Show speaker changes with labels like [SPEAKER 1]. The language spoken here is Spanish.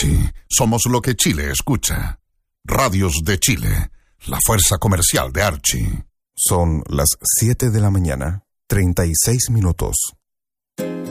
[SPEAKER 1] Archie, somos lo que Chile escucha. Radios de Chile, la fuerza comercial de Archie.
[SPEAKER 2] Son las 7 de la mañana, 36 minutos.